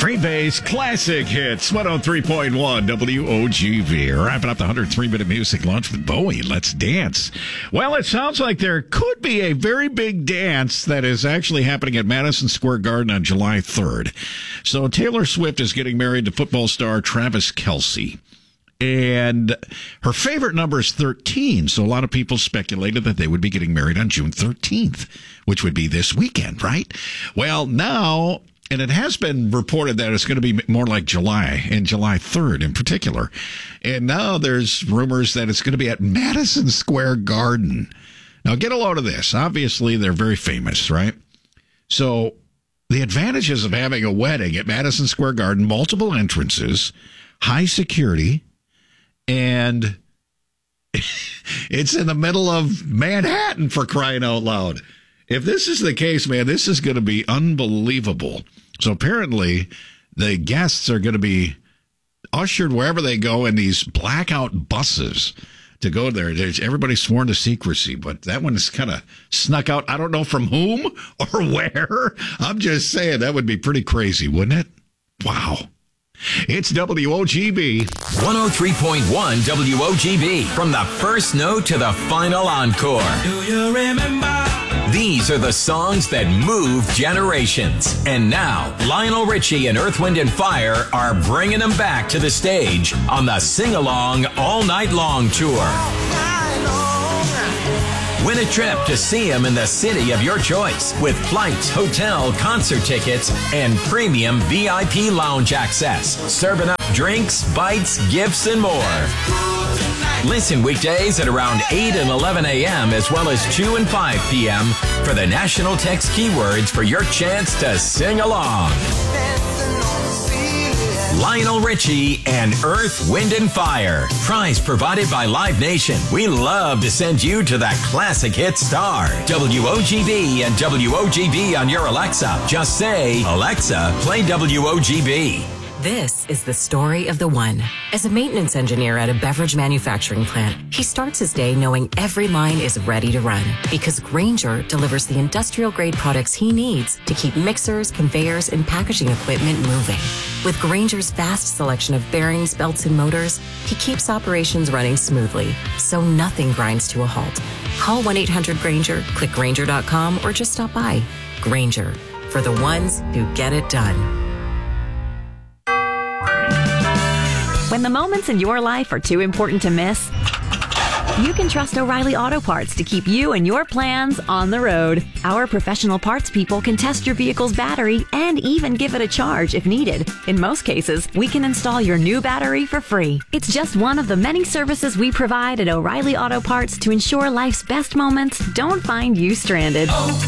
Green Bay's Classic Hits, 103.1 WOGV. Wrapping up the 103-minute music lunch with Bowie. Let's dance. Well, it sounds like there could be a very big dance that is actually happening at Madison Square Garden on July 3rd. So Taylor Swift is getting married to football star Travis Kelce. And her favorite number is 13. So a lot of people speculated that they would be getting married on June 13th, which would be this weekend, right? Well, now... And it has been reported that it's going to be more like July, and July 3rd in particular. And now there's rumors that it's going to be at Madison Square Garden. Now, get a load of this. Obviously, they're very famous, right? So the advantages of having a wedding at Madison Square Garden, multiple entrances, high security, and it's in the middle of Manhattan, for crying out loud. If this is the case, man, this is going to be unbelievable. So apparently the guests are going to be ushered wherever they go in these blackout buses to go there. Everybody's sworn to secrecy, but that one is kind of snuck out. I don't know from whom or where. I'm just saying that would be pretty crazy, wouldn't it? Wow. It's WOGB. 103.1 WOGB. From the first note to the final encore. Do you remember? These are the songs that move generations. And now, Lionel Richie and Earth, Wind & Fire are bringing them back to the stage on the Sing Along All Night Long tour. Win a trip to see them in the city of your choice with flights, hotel, concert tickets, and premium VIP lounge access. Serving up drinks, bites, gifts, and more. Listen weekdays at around 8 and 11 a.m. as well as 2 and 5 p.m. for the national text keywords for your chance to sing along. Lionel Richie and Earth, Wind & Fire. Prize provided by Live Nation. We love to send you to that classic hit star. WOGB and WOGB on your Alexa. Just say, Alexa, play WOGB. This is the story of the one. As a maintenance engineer at a beverage manufacturing plant, he starts his day knowing every line is ready to run because Grainger delivers the industrial-grade products he needs to keep mixers, conveyors, and packaging equipment moving. With Grainger's vast selection of bearings, belts, and motors, he keeps operations running smoothly, so nothing grinds to a halt. Call 1-800-GRAINGER, click Grainger.com, or just stop by. Grainger, for the ones who get it done. When the moments in your life are too important to miss, you can trust O'Reilly Auto Parts to keep you and your plans on the road. Our professional parts people can test your vehicle's battery and even give it a charge if needed. In most cases, we can install your new battery for free. It's just one of the many services we provide at O'Reilly Auto Parts to ensure life's best moments don't find you stranded.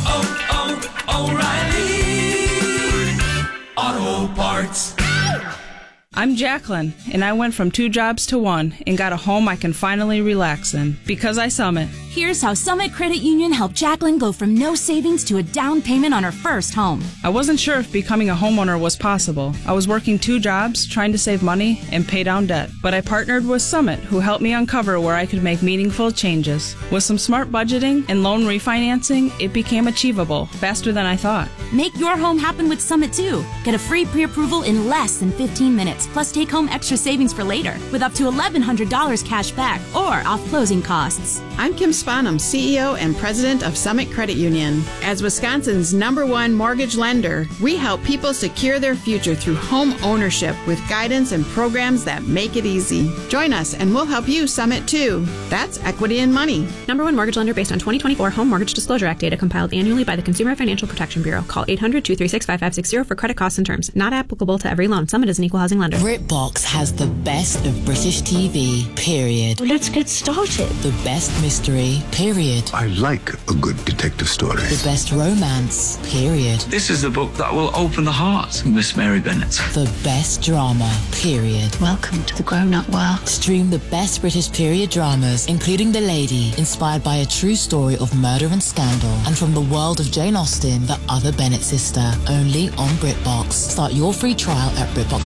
O'Reilly Auto Parts. I'm Jacqueline, and I went from 2 jobs to 1 and got a home I can finally relax in because I Summit. Here's how Summit Credit Union helped Jacqueline go from no savings to a down payment on her first home. I wasn't sure if becoming a homeowner was possible. I was working 2 jobs, trying to save money and pay down debt. But I partnered with Summit, who helped me uncover where I could make meaningful changes. With some smart budgeting and loan refinancing, it became achievable faster than I thought. Make your home happen with Summit, too. Get a free pre-approval in less than 15 minutes, plus take home extra savings for later, with up to $1,100 cash back or off closing costs. I'm Kim Spanum, CEO and President of Summit Credit Union. As Wisconsin's #1 mortgage lender, we help people secure their future through home ownership with guidance and programs that make it easy. Join us and we'll help you Summit too. That's equity in money. #1 mortgage lender based on 2024 Home Mortgage Disclosure Act data compiled annually by the Consumer Financial Protection Bureau. Call 800-236-5560 for credit costs and terms. Not applicable to every loan. Summit is an equal housing lender. BritBox has the best of British TV, period. Let's get started. The best mystery, period. I like a good detective story. The best romance, period. This is the book that will open the heart of Miss Mary Bennet. The best drama, period. Welcome to the grown-up world. Stream the best British period dramas, including The Lady, inspired by a true story of murder and scandal, and from the world of Jane Austen, the other Bennet sister, only on BritBox. Start your free trial at BritBox.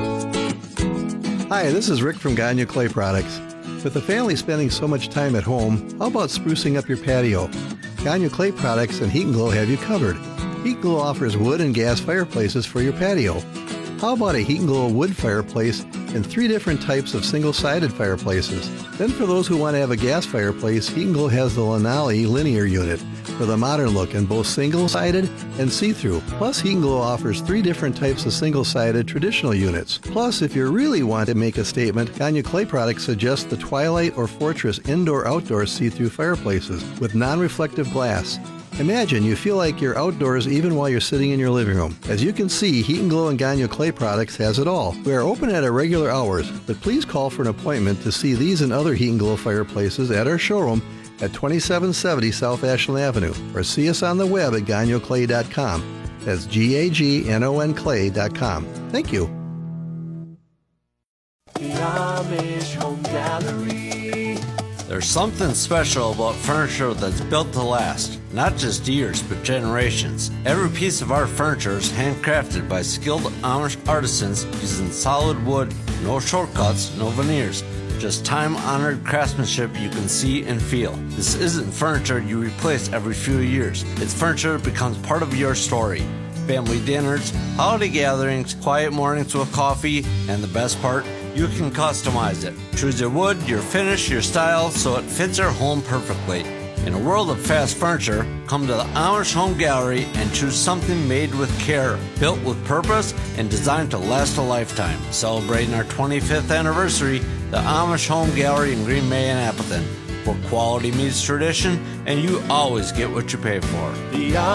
Hi, this is Rick from Gagne Clay Products. With the family spending so much time at home, how about sprucing up your patio? Gagne Clay Products and Heat & Glow have you covered. Heat & Glow offers wood and gas fireplaces for your patio. How about a Heat and Glow wood fireplace and 3 different types of single-sided fireplaces? Then for those who want to have a gas fireplace, Heat and Glow has the Lanali linear unit with a modern look in both single-sided and see-through. Plus, Heat and Glow offers 3 different types of single-sided traditional units. Plus, if you really want to make a statement, Gagnon Clay Products suggests the Twilight or Fortress indoor-outdoor see-through fireplaces with non-reflective glass. Imagine you feel like you're outdoors even while you're sitting in your living room. As you can see, Heat and Glow and Gagnon Clay Products has it all. We are open at our regular hours, but please call for an appointment to see these and other Heat and Glow fireplaces at our showroom at 2770 South Ashland Avenue, or see us on the web at GagnonClay.com. That's GAGNON Clay.com. Thank you. The Amish Home Gallery. There's something special about furniture that's built to last, not just years, but generations. Every piece of our furniture is handcrafted by skilled Amish artisans using solid wood, no shortcuts, no veneers. Just time-honored craftsmanship you can see and feel. This isn't furniture you replace every few years. It's furniture that becomes part of your story. Family dinners, holiday gatherings, quiet mornings with coffee, and the best part, you can customize it. Choose your wood, your finish, your style, so it fits your home perfectly. In a world of fast furniture, come to the Amish Home Gallery and choose something made with care, built with purpose, and designed to last a lifetime. Celebrating our 25th anniversary, the Amish Home Gallery in Green Bay and Appleton, where quality meets tradition, and you always get what you pay for. The